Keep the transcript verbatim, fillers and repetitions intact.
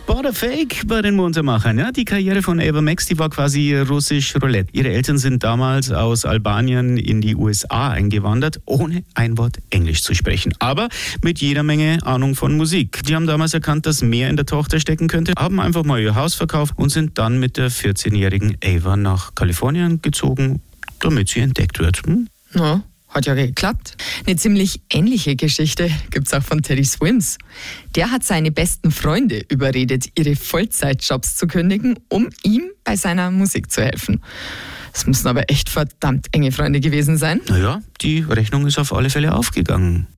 Border Fake bei den Muntermachern. Ja, die Karriere von Ava Max, die war quasi russisch Roulette. Ihre Eltern sind damals aus Albanien in die U S A eingewandert, ohne ein Wort Englisch zu sprechen. Aber mit jeder Menge Ahnung von Musik. Die haben damals erkannt, dass mehr in der Tochter stecken könnte, haben einfach mal ihr Haus verkauft und sind dann mit der vierzehnjährigen Ava nach Kalifornien gezogen, damit sie entdeckt wird. Hm? Na, hat ja geklappt. Eine ziemlich ähnliche Geschichte gibt's auch von Teddy Swims. Der hat seine besten Freunde überredet, ihre Vollzeitjobs zu kündigen, um ihm bei seiner Musik zu helfen. Das müssen aber echt verdammt enge Freunde gewesen sein. Naja, die Rechnung ist auf alle Fälle aufgegangen.